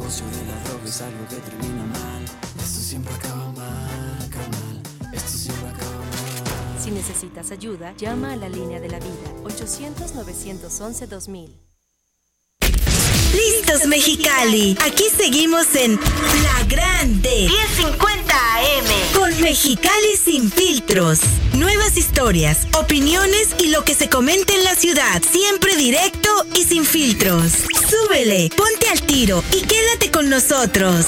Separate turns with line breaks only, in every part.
negocio de la droga es algo que termina mal. Esto siempre acaba mal, carnal. Esto siempre acaba mal.
Si necesitas ayuda, llama a la línea de la vida, 800-911-2000.
¡Listos, Mexicali! Aquí seguimos en La Grande 1050 AM con Mexicali Sin Filtros. Nuevas historias, opiniones y lo que se comenta en la ciudad. Siempre directo y sin filtros. Súbele, ponte al tiro y quédate con nosotros.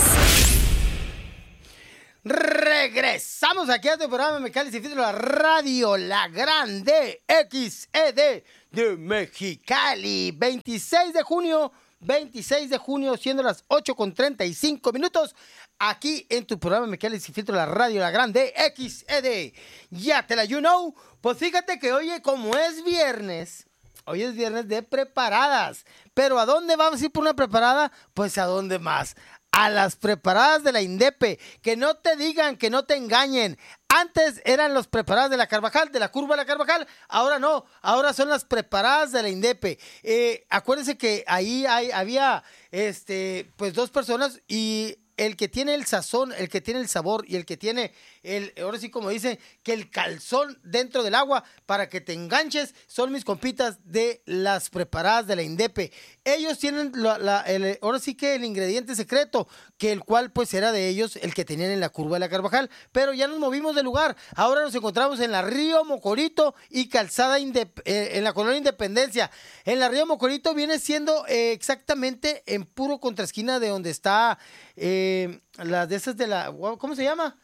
Regresamos aquí a este programa Mexicali Sin Filtros, la radio La Grande XED de Mexicali. 26 de junio, siendo las 8:35, aquí en tu programa Mexicali Sin Filtros, la radio La Grande XED. Ya te la you know. Pues fíjate que hoy es viernes de preparadas. Pero ¿a dónde vamos a ir por una preparada? Pues ¿a dónde más? A las preparadas de la INDEPE. Que no te digan, que no te engañen. Antes eran los preparadas de la Carvajal, de la curva de la Carvajal. Ahora no, ahora son las preparadas de la INDEPE. Acuérdense que ahí había pues dos personas, y el que tiene el sazón, el que tiene el sabor y el que tiene ahora sí como dicen, que el calzón dentro del agua para que te enganches, son mis compitas de las preparadas de la INDEPE. Ellos tienen ahora sí que el ingrediente secreto, que el cual pues era de ellos, el que tenían en la curva de la Carvajal, pero ya nos movimos de lugar. Ahora nos encontramos en la Río Mocorito y Calzada en la Colonia Independencia. En la Río Mocorito viene siendo exactamente en puro contraesquina de donde está las de esas de la, ¿cómo se llama?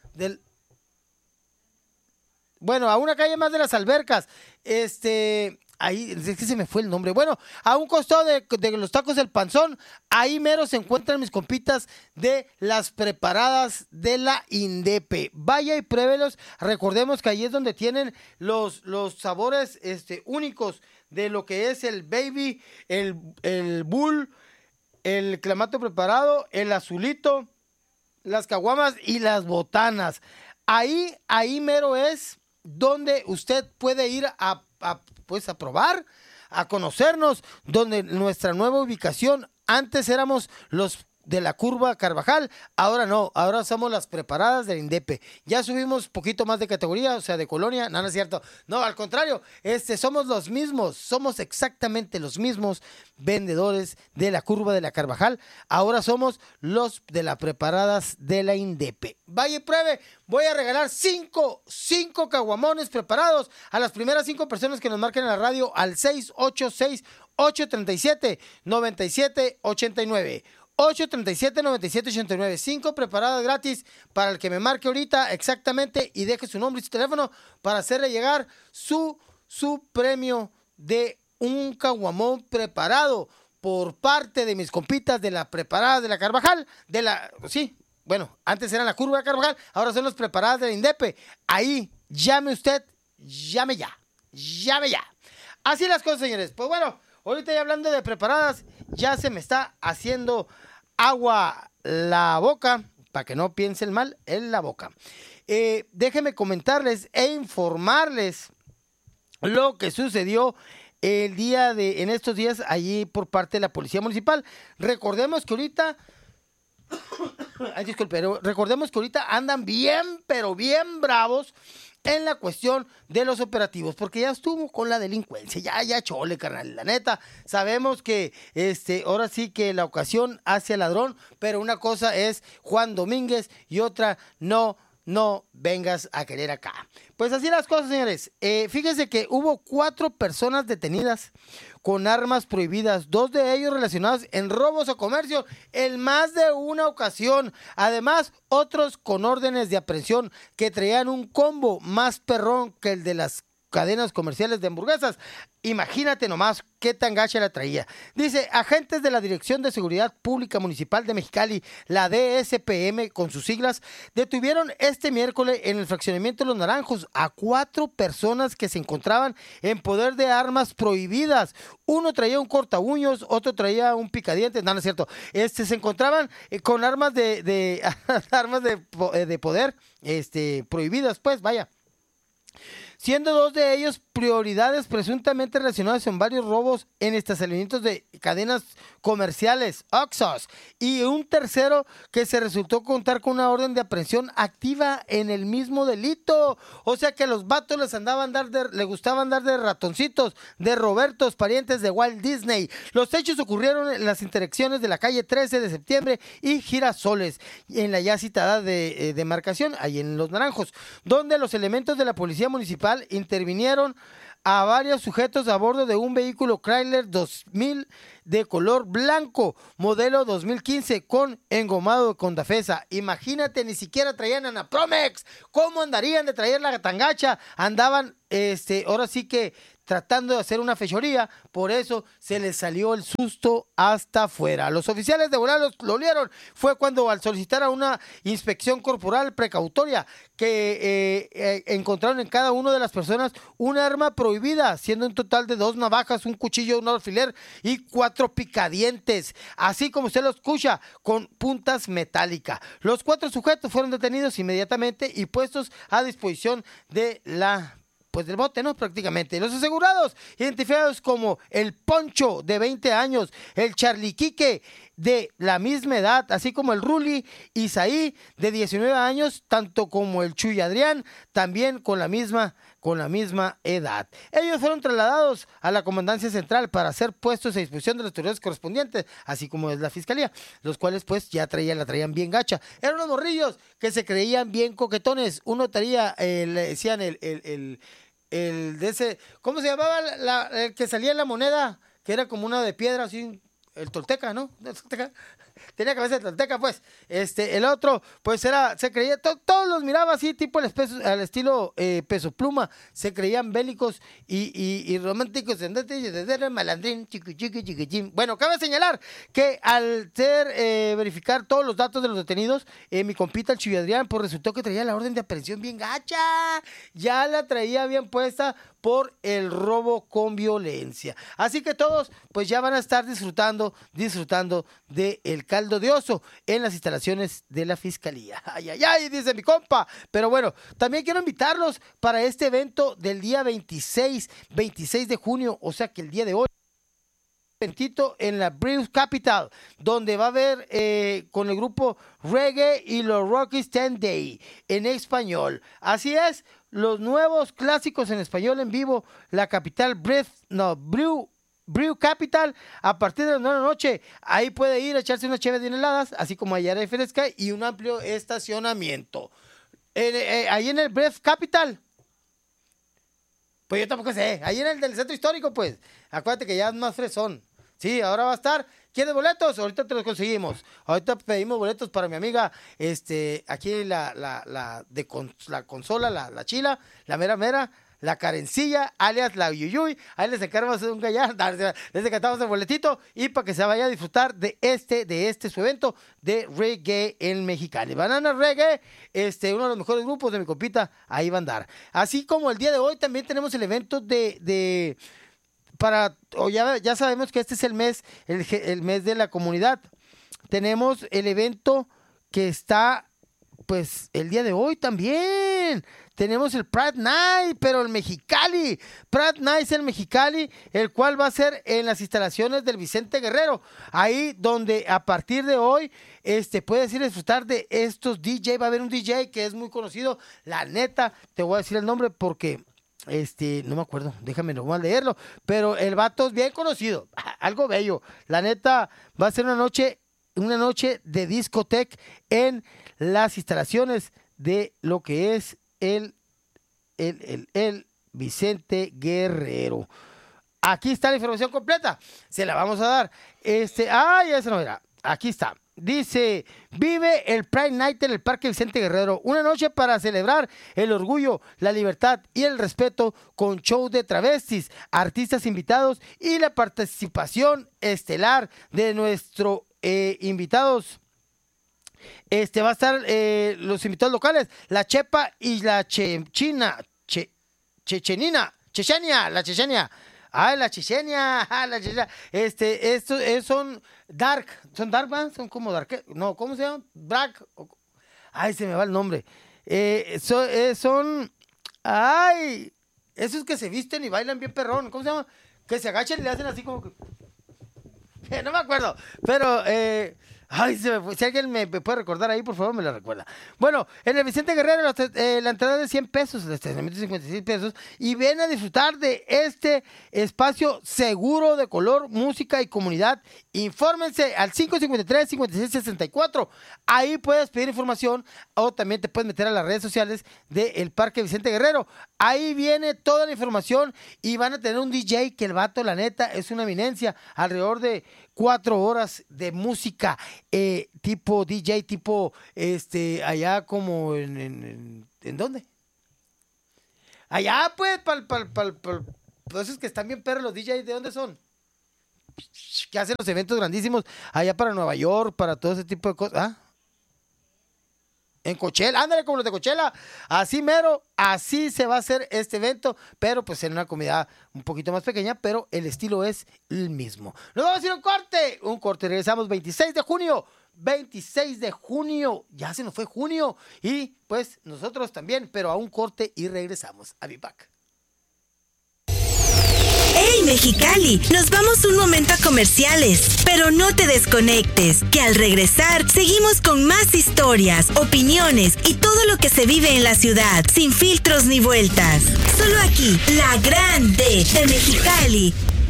Bueno, a una calle más de las albercas, ahí, es que se me fue el nombre. Bueno, a un costado de los tacos del Panzón, ahí mero se encuentran mis compitas de las preparadas de la INDEPE. Vaya y pruébelos. Recordemos que ahí es donde tienen los sabores únicos de lo que es el baby, el bull, el clamato preparado, el azulito, las caguamas y las botanas. Ahí mero es donde usted puede ir a probar, a conocernos, donde nuestra nueva ubicación, antes éramos los de la curva Carvajal, ahora no, ahora somos las preparadas del INDEPE. Ya subimos poquito más de categoría, o sea, de colonia. No, no es cierto. No, al contrario, somos los mismos, somos exactamente los mismos vendedores de la curva de la Carvajal. Ahora somos los de las preparadas de la INDEPE. Vaya y pruebe. Voy a regalar 5 caguamones preparados a las primeras 5 personas que nos marquen en la radio al 686-837-9789. 837-9789. 5 preparadas gratis para el que me marque ahorita exactamente y deje su nombre y su teléfono para hacerle llegar su premio de un caguamón preparado por parte de mis compitas de la preparada de la Carvajal, bueno, antes eran la curva de Carvajal, ahora son las preparadas de la INDEPE. Ahí, llame usted, llame ya. Así las cosas, señores. Pues bueno, ahorita ya hablando de preparadas, ya se me está haciendo agua la boca, para que no piensen mal, en la boca. Déjenme comentarles e informarles lo que sucedió en estos días allí por parte de la Policía Municipal. Recordemos que ahorita andan bien, pero bien bravos en la cuestión de los operativos, porque ya estuvo con la delincuencia, ya chole, carnal, la neta. Sabemos que ahora sí que la ocasión hace al ladrón, pero una cosa es Juan Domínguez y otra no vengas a querer acá. Pues así las cosas, señores. Fíjense que hubo 4 personas detenidas con armas prohibidas, 2 de ellos relacionados en robos a comercio en más de una ocasión. Además, otros con órdenes de aprehensión que traían un combo más perrón que el de las cadenas comerciales de hamburguesas. Imagínate nomás qué tan gacha la traía. Dice, agentes de la Dirección de Seguridad Pública Municipal de Mexicali, la DSPM con sus siglas, detuvieron este miércoles en el fraccionamiento de Los Naranjos a 4 personas que se encontraban en poder de armas prohibidas. Uno traía un cortaúños, otro traía un picadientes. No, no es cierto. Se encontraban con armas armas de poder prohibidas, pues, vaya. Siendo 2 de ellos prioridades presuntamente relacionadas con varios robos en estacionamientos de cadenas comerciales, Oxxos, y un tercero que se resultó contar con una orden de aprehensión activa en el mismo delito. O sea que a los vatos les gustaba andar de ratoncitos, de Robertos, parientes de Walt Disney. Los hechos ocurrieron en las interacciones de la calle 13 de septiembre y Girasoles, en la ya citada demarcación, ahí en Los Naranjos, donde los elementos de la policía municipal intervinieron a varios sujetos a bordo de un vehículo Chrysler 2000 de color blanco, modelo 2015, con engomado con Dafesa. Imagínate, ni siquiera traían Anapromex. ¿Cómo andarían de traer la tangacha? Andaban, ahora sí que tratando de hacer una fechoría, por eso se les salió el susto hasta afuera. Los oficiales de volada lo olieron. Fue cuando, al solicitar a una inspección corporal precautoria, que encontraron en cada una de las personas un arma prohibida, siendo un total de 2 navajas, un cuchillo, un alfiler y 4 picadientes, así como usted lo escucha, con puntas metálicas. Los 4 sujetos fueron detenidos inmediatamente y puestos a disposición de del bote, ¿no? Prácticamente. Los asegurados, identificados como el Poncho, de 20 años, el Charlie Quique, de la misma edad, así como el Ruli Isaí, de 19 años, tanto como el Chuy Adrián, también con la misma edad. Ellos fueron trasladados a la Comandancia Central para ser puestos a disposición de las autoridades correspondientes, así como es la Fiscalía, los cuales pues ya la traían bien gacha. Eran unos morrillos que se creían bien coquetones. Uno traía, le decían el de ese, ¿cómo se llamaba el que salía en la moneda? Que era como una de piedra, así, el tolteca, ¿no? El tolteca. Tenía cabeza de tolteca, pues. El otro, pues se creía, todos los miraba así, tipo al estilo Peso Pluma. Se creían bélicos y románticos, malandrín, chiquichín. Bueno, cabe señalar que al verificar todos los datos de los detenidos, mi compita, el Chuy Adrián, pues resultó que traía la orden de aprehensión bien gacha. Ya la traía bien puesta por el robo con violencia. Así que todos, pues ya van a estar disfrutando de el caldo de oso en las instalaciones de la Fiscalía. Ay, dice mi compa. Pero bueno, también quiero invitarlos para este evento del día 26 de junio, o sea que el día de hoy, en la Brew Capital, donde va a haber con el grupo Reggae y los Rockies 10 Day en español. Así es, los nuevos clásicos en español en vivo, la capital Brew Capital, a partir de las 9 de la noche. Ahí puede ir a echarse unas cheves bien heladas, así como allá de fresca y un amplio estacionamiento. Ahí en el Brew Capital, pues yo tampoco sé, ahí en el del centro histórico, pues, acuérdate que ya es más fresón. Sí, ahora va a estar. ¿Quieres boletos? Ahorita te los conseguimos. Ahorita pedimos boletos para mi amiga, aquí la consola, la chila, la mera, la Karencilla, alias la Yuyuy. Ahí les encargamos un gallar, les encantamos el boletito y para que se vaya a disfrutar de su evento de reggae en Mexicali. Banana Reggae, uno de los mejores grupos de mi compita, ahí va a andar. Así como el día de hoy también tenemos el evento ya sabemos que este es el mes de la comunidad. Tenemos el evento que está, pues, el día de hoy también. Tenemos el Pride Night, pero el Mexicali. Pride Night es el Mexicali, el cual va a ser en las instalaciones del Vicente Guerrero. Ahí donde a partir de hoy puedes ir a disfrutar de estos DJ. Va a haber un DJ que es muy conocido. La neta, te voy a decir el nombre porque no me acuerdo, déjame nomás leerlo, pero el vato es bien conocido, algo bello. La neta, va a ser una noche de discoteca en las instalaciones de lo que es el Vicente Guerrero. Aquí está la información completa, se la vamos a dar. Ya se nos verá, aquí está. Dice, vive el Pride Night en el Parque Vicente Guerrero, una noche para celebrar el orgullo, la libertad y el respeto, con show de travestis, artistas invitados y la participación estelar de nuestros invitados. Va a estar los invitados locales, la Chepa y la Chechenia. ¡Ay, la Chechenia! Estos son dark, ¿va? Son como dark, no, ¿cómo se llama? Black. Ay, se me va el nombre. Son, ay, Esos que se visten y bailan bien perrón, ¿cómo se llama? Que se agachan y le hacen así como que... No me acuerdo, pero... Ay, se me fue. Si alguien me puede recordar ahí, por favor, me lo recuerda. Bueno, en el Vicente Guerrero la entrada es de 100 pesos, el estacionamiento de 56 pesos. Y ven a disfrutar de este espacio seguro de color, música y comunidad. Infórmense al 553-5664. Ahí puedes pedir información o también te puedes meter a las redes sociales del Parque Vicente Guerrero. Ahí viene toda la información y van a tener un DJ que el vato, la neta, es una eminencia. Alrededor de 4 horas de música tipo DJ, tipo allá como ¿en dónde? Allá pues, esos que están bien perros los DJs, ¿de dónde son? Que hacen los eventos grandísimos allá para Nueva York, para todo ese tipo de cosas. ¿Ah? En Coachella, ándale como los de Coachella, así mero, así se va a hacer este evento, pero pues en una comunidad un poquito más pequeña, pero el estilo es el mismo. Nos vamos a ir a un corte, regresamos 26 de junio, ya se nos fue junio, y pues nosotros también, pero a un corte y regresamos a Vipac.
¡Hey, Mexicali! Nos vamos un momento a comerciales, pero no te desconectes, que al regresar seguimos con más historias, opiniones y todo lo que se vive en la ciudad, sin filtros ni vueltas. Solo aquí, La Grande de Mexicali.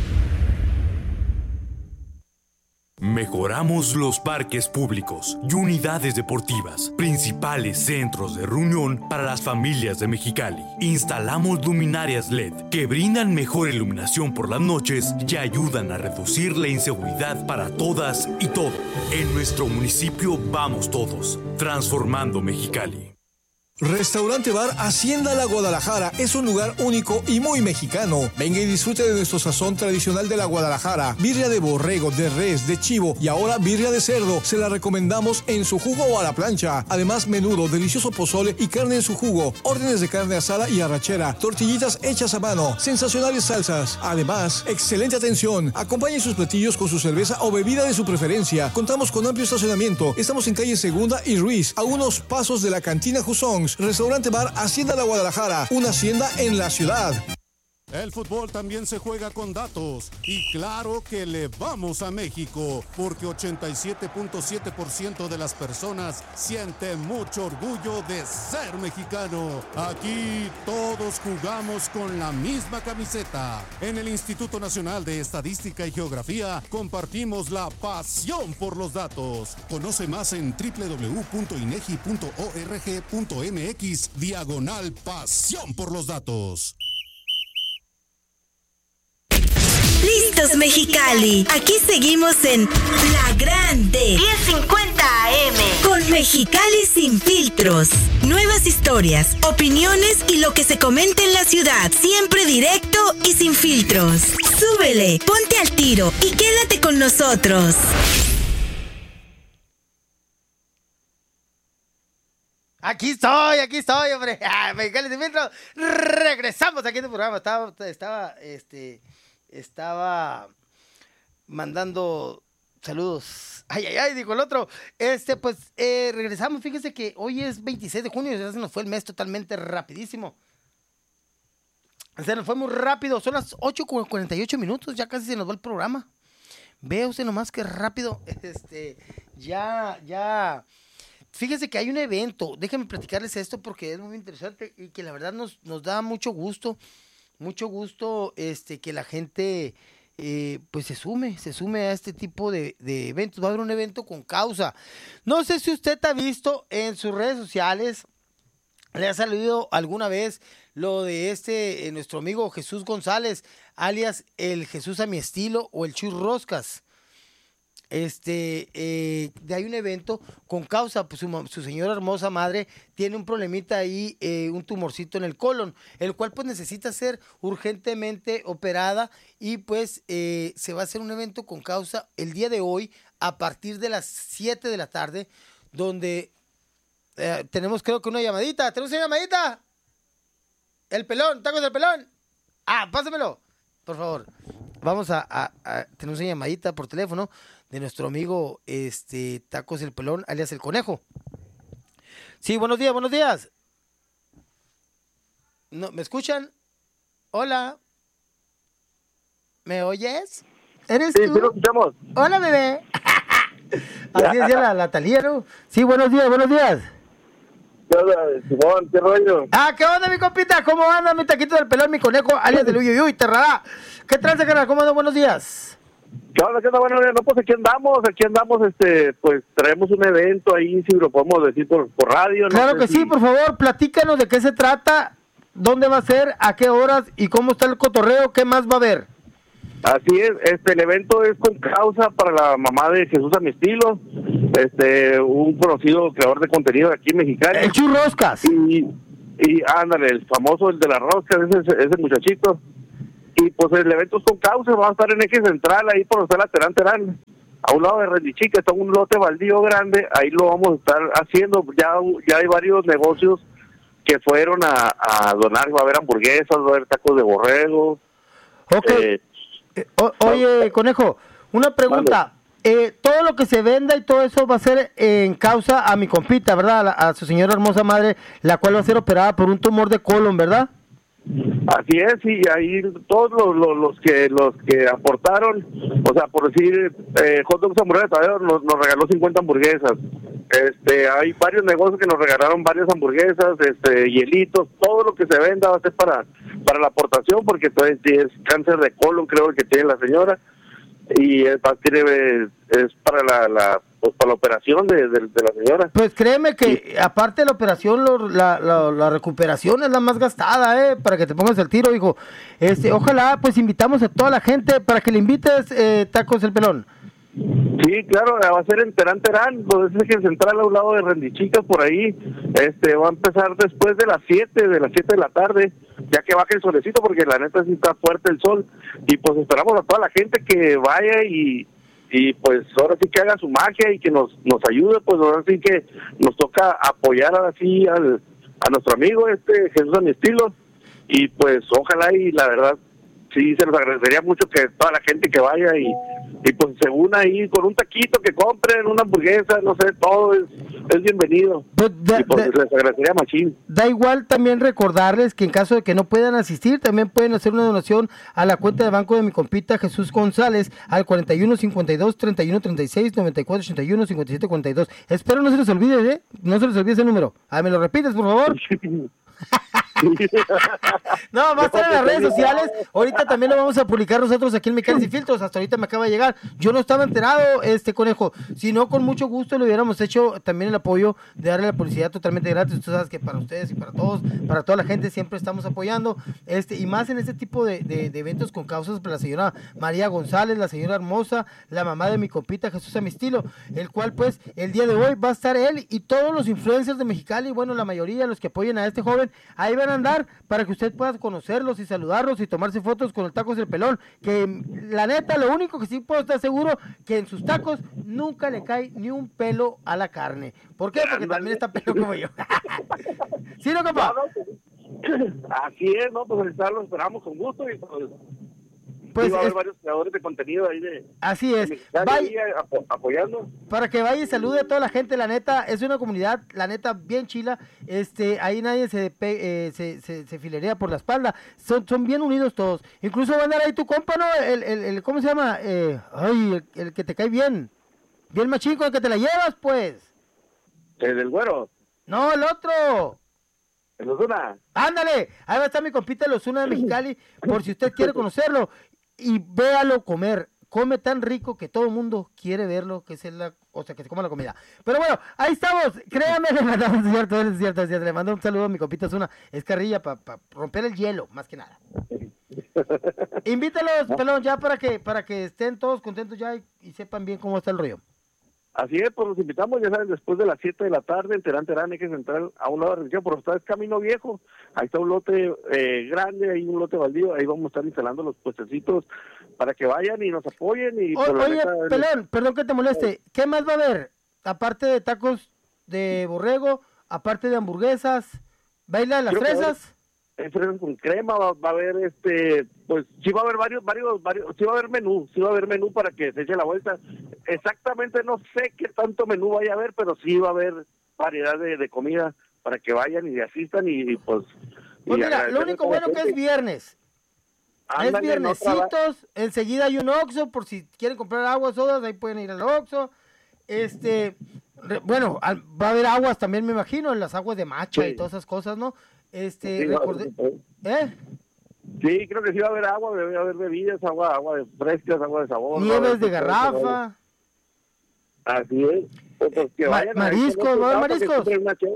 Mejoramos los parques públicos y unidades deportivas, principales centros de reunión para las familias de Mexicali. Instalamos luminarias LED que brindan mejor iluminación por las noches y ayudan a reducir la inseguridad para todas y todos. En nuestro municipio vamos todos, transformando Mexicali.
Restaurante Bar Hacienda La Guadalajara es un lugar único y muy mexicano. Venga y disfrute de nuestro sazón tradicional de la Guadalajara. Birria de borrego, de res, de chivo y ahora birria de cerdo. Se la recomendamos en su jugo o a la plancha. Además, menudo, delicioso pozole y carne en su jugo. Órdenes de carne asada y arrachera. Tortillitas hechas a mano. Sensacionales salsas. Además, excelente atención. Acompañe sus platillos con su cerveza o bebida de su preferencia. Contamos con amplio estacionamiento. Estamos en calle Segunda y Ruiz, a unos pasos de la cantina Jusón. Restaurante Bar Hacienda La Guadalajara, una hacienda en la ciudad.
El fútbol también se juega con datos y claro que le vamos a México porque 87.7% de las personas siente mucho orgullo de ser mexicano. Aquí todos jugamos con la misma camiseta. En el Instituto Nacional de Estadística y Geografía compartimos la pasión por los datos. Conoce más en www.inegi.org.mx/pasión por los datos.
¡Listos, Mexicali! Aquí seguimos en La Grande 1050 AM con Mexicali sin filtros. Nuevas historias, opiniones y lo que se comenta en la ciudad. Siempre directo y sin filtros. Súbele, ponte al tiro y quédate con nosotros.
Aquí estoy, hombre. Mexicali sin filtros. Regresamos aquí en el programa. Estaba mandando saludos. Ay, dijo el otro. Regresamos. Fíjese que hoy es 26 de junio. Ya se nos fue el mes totalmente rapidísimo. Se nos fue muy rápido. Son las 8:48 minutos. Ya casi se nos va el programa. Ve usted nomás que rápido. Ya. Fíjese que hay un evento. Déjenme platicarles esto porque es muy interesante y que la verdad nos da mucho gusto. Mucho gusto que la gente pues se sume a este tipo de eventos. Va a haber un evento con causa. No sé si usted ha visto en sus redes sociales, le ha salido alguna vez lo de nuestro amigo Jesús González, alias el Jesús a mi estilo o el Chuy Roscas. De hay un evento con causa, pues su señora hermosa madre tiene un problemita ahí, un tumorcito en el colon, el cual pues necesita ser urgentemente operada y pues se va a hacer un evento con causa el día de hoy a partir de las 7 de la tarde, donde tenemos creo que una llamadita. ¿Tenemos una llamadita? El pelón, tacos del pelón. Pásamelo, por favor. Vamos a tener una llamadita por teléfono de nuestro amigo Tacos el Pelón, alias el Conejo. Sí, buenos días. No, ¿me escuchan? Hola. ¿Me oyes? ¿Eres
Sí,
tú?
sí lo escuchamos.
Hola, bebé. Así decía la Talía, ¿no? Sí, buenos días, buenos días.
¿Qué onda, Simón? ¿Qué rollo?
¿Qué onda, mi compita? ¿Cómo anda mi taquito del pelón, mi conejo, alias del Uyuyuy, Terrada? ¿Qué tranza, carnal? ¿Cómo anda? Buenos días.
¿Qué onda? Bueno, no, pues aquí andamos, pues traemos un evento ahí, si lo podemos decir por radio.
Claro que sí, por favor, platícanos de qué se trata, dónde va a ser, a qué horas y cómo está el cotorreo, qué más va a haber.
Así es, el evento es con causa para la mamá de Jesús a mi estilo, un conocido creador de contenido de aquí en Mexicali.
El Churroscas.
Y ándale, el famoso, el de las roscas, ese muchachito. Y pues el evento es con causa, vamos a estar en Eje Central, ahí por donde está la Terán, a un lado de Rendichica, está un lote baldío grande, ahí lo vamos a estar haciendo, ya hay varios negocios que fueron a donar, va a haber hamburguesas, va a haber tacos de borrego.
Ok. Oye, conejo, una pregunta. Todo lo que se venda y todo eso va a ser en causa a mi compita, ¿verdad? A su señora hermosa madre, la cual va a ser operada por un tumor de colon, ¿verdad?
Así es, y ahí todos los que aportaron, o sea, por decir, Hot Dogs Hamburguesas Tadeo nos regaló 50 hamburguesas. Hay varios negocios que nos regalaron varias hamburguesas, hielitos, todo lo que se venda va a ser para la aportación, porque entonces es cáncer de colon, creo que tiene la señora, y es para la operación de la señora.
Pues créeme que aparte de la operación, la recuperación es la más gastada, para que te pongas el tiro, hijo. Ojalá pues invitamos a toda la gente para que le invites, Tacos el Pelón.
Sí, claro, va a ser en Terán, pues es que central a un lado de Rendichica, por ahí, va a empezar después de las 7 de la tarde, ya que baje el solecito, porque la neta sí está fuerte el sol, y pues esperamos a toda la gente que vaya y pues ahora sí que haga su magia y que nos ayude, pues ahora sí que nos toca apoyar ahora sí a nuestro amigo Jesús a mi estilo, y pues ojalá y la verdad sí se nos agradecería mucho que toda la gente que vaya y pues se una ahí con un taquito que compren, una hamburguesa, no sé, todo es bienvenido. Y pues les agradecería machín.
Da igual también recordarles que en caso de que no puedan asistir, también pueden hacer una donación a la cuenta de banco de mi compita Jesús González al 41 52 31 36 94 81 57 42. Espero no se les olvide, no se les olvide ese número. ¿Me lo repites, por favor? No, va a estar en las redes sociales. Ahorita también lo vamos a publicar nosotros aquí en Mexicali Sin Filtros. Hasta ahorita me acaba de llegar. Yo no estaba enterado, conejo. Si no, con mucho gusto le hubiéramos hecho también el apoyo de darle la publicidad totalmente gratis. Tú sabes que para ustedes y para todos, para toda la gente, siempre estamos apoyando. Y más en este tipo de eventos con causas para la señora María González, la señora hermosa, la mamá de mi compita Jesús a mi estilo, el cual pues el día de hoy va a estar él y todos los influencers de Mexicali, bueno, la mayoría, los que apoyen a este joven, ahí van a andar para que usted pueda conocerlos y saludarlos y tomarse fotos con el Tacos del Pelón, que la neta, lo único que sí puedo estar seguro, que en sus tacos nunca le cae ni un pelo a la carne. ¿Por qué? Porque también está pelo como yo. ¿Sí, no, compa?
Así es, ¿no? Pues lo esperamos con gusto y pues va a haber varios creadores de contenido ahí
así es.
Vaya, apoyando.
Para que vaya y salude a toda la gente, la neta, es una comunidad, la neta, bien chila. Ahí nadie se filerea por la espalda. Son bien unidos todos. Incluso va a andar ahí tu compa, ¿no? El ¿cómo se llama? El que te cae bien. Bien machín, con el que te la llevas, pues.
¿El del güero?
No, el otro.
¿El Osuna?
Ándale, ahí va a estar mi compita el Osuna de Mexicali, por si usted quiere conocerlo. Y véalo comer, come tan rico que todo el mundo quiere verlo, que se coma la comida. Pero bueno, ahí estamos, créame, le mandamos, es cierto, le mando un saludo a mi compita Osuna, es carrilla para romper el hielo, más que nada. Invítalos, pelón, ya para que estén todos contentos ya y sepan bien cómo está el rollo.
Así es, pues los invitamos, ya saben, después de las 7 de la tarde, en Terán, Eje Central, a un lado de Rendichica, por está es Camino Viejo, ahí está un lote grande, ahí un lote baldío, ahí vamos a estar instalando los puestecitos para que vayan y nos apoyen. Y
oye, pelón, perdón que te moleste, ¿qué más va a haber? Aparte de tacos de borrego, aparte de hamburguesas, ¿baila de las fresas?
Fresas con crema, va a haber pues sí va a haber varios, sí va a haber menú para que se eche la vuelta. Exactamente no sé qué tanto menú vaya a haber, pero sí va a haber variedad de comida para que vayan y asistan y pues...
Pues mira, lo único bueno que es viernes, Es viernesitos, enseguida hay un Oxxo, por si quieren comprar agua, sodas, ahí pueden ir al Oxxo. Bueno, va a haber aguas también, me imagino, las aguas de matcha y todas esas cosas, ¿no?
Sí, creo que sí va a haber agua, debe haber bebidas, agua de frescas, agua de sabor.
Nieves de garrafa.
Así es. Pues que vayan
mariscos, ¿va a haber mariscos?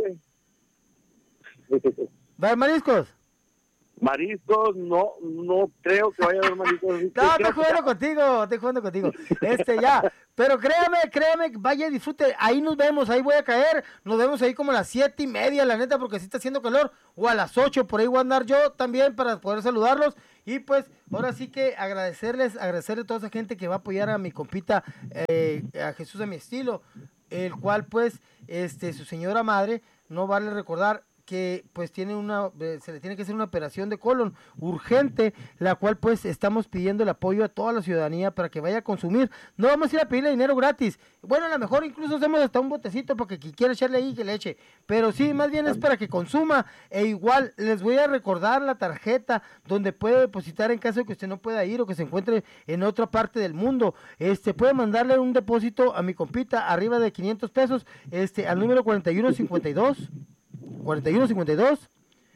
¿Va a haber mariscos?
Mariscos, no creo que vaya a haber mariscos.
No, estoy jugando contigo. Ya, pero créame, vaya, disfrute, ahí nos vemos, ahí voy a caer, nos vemos ahí como a las 7:30, la neta, porque sí está haciendo calor, o a las 8, por ahí voy a andar yo también para poder saludarlos, y pues, ahora sí que agradecerle a toda esa gente que va a apoyar a mi compita, a Jesús a mi estilo, el cual pues, su señora madre, no vale recordar, que pues se le tiene que hacer una operación de colon urgente, la cual pues estamos pidiendo el apoyo a toda la ciudadanía para que vaya a consumir. No vamos a ir a pedirle dinero gratis, bueno, a lo mejor incluso hacemos hasta un botecito porque quien quiera echarle ahí que le eche, pero sí, más bien es para que consuma, e igual les voy a recordar la tarjeta donde puede depositar en caso de que usted no pueda ir o que se encuentre en otra parte del mundo. Puede mandarle un depósito a mi compita arriba de 500 pesos, al número 4152 4152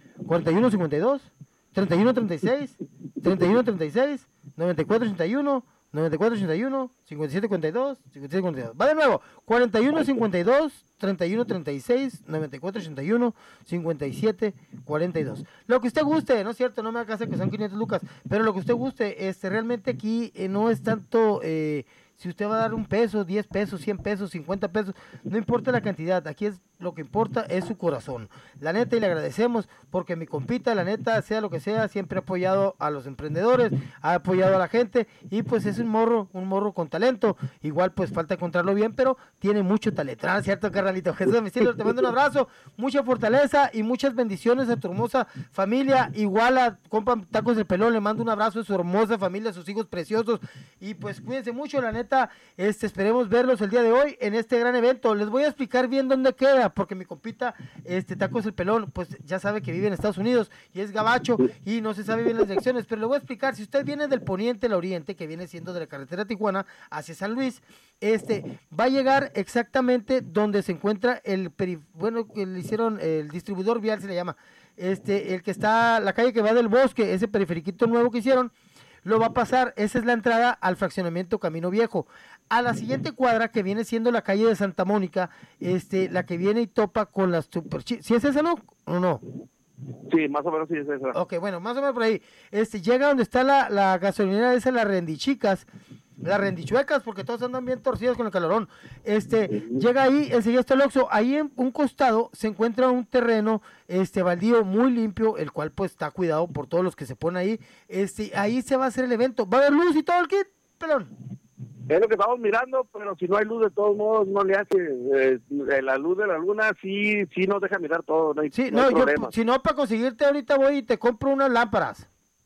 3136 9481 5742 va de nuevo, 4152 3136 9481 5742. Lo que usted guste, no es cierto, no me haga caso que son 500 lucas, pero lo que usted guste, realmente aquí no es tanto si usted va a dar 1 peso, 10 pesos, 100 pesos, 50 pesos, no importa la cantidad, aquí lo que importa es su corazón. La neta, y le agradecemos porque mi compita, la neta, sea lo que sea, siempre ha apoyado a los emprendedores, ha apoyado a la gente, y pues es un morro con talento. Igual pues falta encontrarlo bien, pero tiene mucho talento, ¿no? ¿Cierto, carnalito? Jesús de mi estilo, te mando un abrazo, mucha fortaleza y muchas bendiciones a tu hermosa familia. Igual a compa Tacos del Pelón, le mando un abrazo a su hermosa familia, a sus hijos preciosos, y pues cuídense mucho, la neta. Esperemos verlos el día de hoy en este gran evento. Les voy a explicar bien dónde queda, porque mi compita, Tacos el Pelón, pues ya sabe que vive en Estados Unidos y es gabacho y no se sabe bien las direcciones, pero le voy a explicar. Si usted viene del poniente al oriente, que viene siendo de la carretera Tijuana hacia San Luis, va a llegar exactamente donde se encuentra que le hicieron el distribuidor vial, se le llama, el que está, la calle que va del Bosque, ese periferiquito nuevo que hicieron. Lo va a pasar, esa es la entrada al fraccionamiento Camino Viejo. A la siguiente cuadra, que viene siendo la calle de Santa Mónica, la que viene y topa con las Super Chips. ¿Sí es esa, no? ¿O no?
Sí, más o menos sí es esa.
Ok, bueno, más o menos por ahí. Llega donde está la gasolinera esa, la Rendichicas, las rendichuecas, porque todos andan bien torcidos con el calorón. Llega ahí, enseguida está el Oxxo. Ahí en un costado se encuentra un terreno baldío muy limpio, el cual pues está cuidado por todos los que se ponen ahí. Ahí se va a hacer el evento. ¿Va a haber luz y todo el kit, Pelón?
Es lo que estamos mirando, pero si no hay luz de todos modos no le hace. La luz de la luna sí nos deja mirar todo, no hay,
sí,
no hay problema.
Si no, para conseguirte ahorita voy y te compro unas lámparas.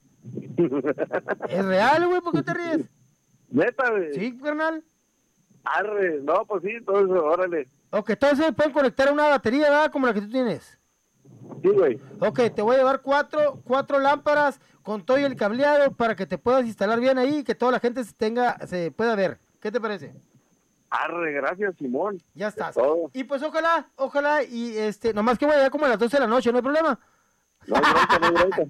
¿Es real, güey? ¿Por qué te ríes?
¿Neta, güey?
Sí, carnal.
Arre, no, pues sí, todo eso, órale.
Ok, entonces pueden conectar una batería, ¿verdad? Como la que tú tienes.
Sí, güey.
Ok, te voy a llevar cuatro lámparas con todo y el cableado para que te puedas instalar bien ahí y que toda la gente se pueda ver. ¿Qué te parece?
Arre, gracias, Simón.
Ya estás. Y pues ojalá, y nomás que voy a llegar como a las 12 de la noche, ¿no hay problema?
No hay bronca.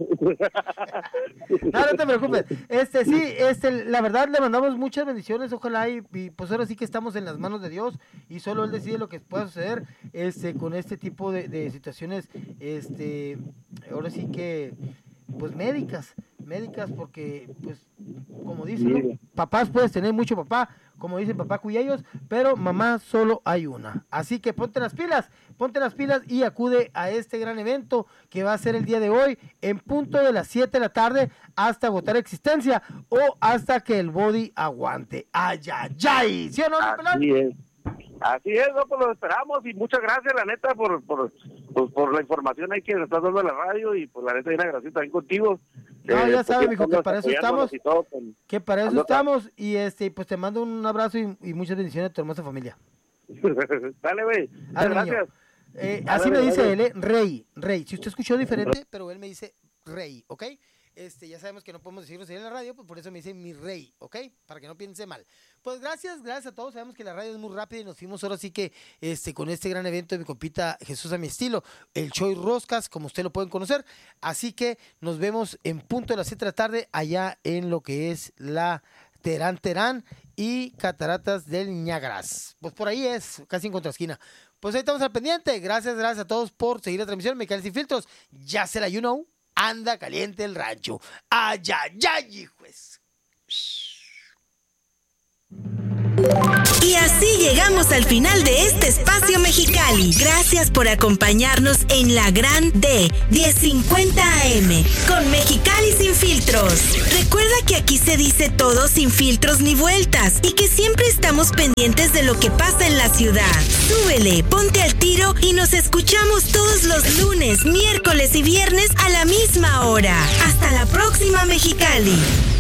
No te preocupes. La verdad le mandamos muchas bendiciones, ojalá y pues ahora sí que estamos en las manos de Dios y solo Él decide lo que pueda suceder con este tipo de situaciones, ahora sí que pues médicas, porque pues como dicen, ¿no? Papás puedes tener mucho papá, como dicen papá cuyellos, pero mamá solo hay una. Así que ponte las pilas y acude a este gran evento que va a ser el día de hoy en punto de las 7 de la tarde hasta agotar existencia o hasta que el body aguante. ¡Ay, ay, ay! ¿Sí o no, Pelón?
Así es, no, pues lo esperamos y muchas gracias, la neta, por la información ahí que nos estás dando a la radio y pues la neta, bien agradecido también contigo.
No, ya sabes, mijo, que para eso estamos, y pues te mando un abrazo y muchas bendiciones a tu hermosa familia.
Dale, güey. Gracias.
Así me dice él, Rey. Si usted escuchó diferente, pero él me dice Rey, ¿ok? Ya sabemos que no podemos decirlo en la radio, pues por eso me dicen mi rey, ¿ok? Para que no piense mal. Pues gracias a todos. Sabemos que la radio es muy rápida y nos fuimos ahora sí que con este gran evento de mi compita Jesús a mi estilo, el Choy Roscas, como ustedes lo pueden conocer. Así que nos vemos en punto de las 7 de la tarde allá en lo que es la Terán y Cataratas del Niágaras. Pues por ahí es, casi en contraesquina. Pues ahí estamos al pendiente. Gracias a todos por seguir la transmisión. Mexicali Sin Filtros. Ya será, you know, anda caliente el rancho. ¡Ay, hijos!
Y así llegamos al final de este espacio Mexicali. Gracias por acompañarnos en la Gran D 1050 AM con Mexicali Sin Filtros. Recuerda que aquí se dice todo sin filtros ni vueltas y que siempre estamos pendientes de lo que pasa en la ciudad. Súbele, ponte al tiro y nos escuchamos todos los lunes, miércoles y viernes a la misma hora. Hasta la próxima, Mexicali.